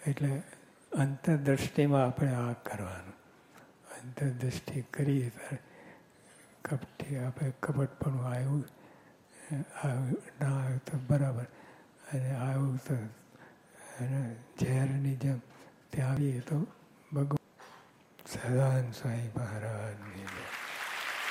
એટલે અંતરદ્રષ્ટિમાં આપણે આ કરવાનું. અંતરદ્રષ્ટિ કરીએ ત્યારે કપટી આપણે કપટપણું આવ્યું ના આવ્યું તો બરાબર, અને આવ્યું તો ઝેરની જેમ ત્યાં આવીએ તો ભગવાન સદાન સ્વામી મહારાજની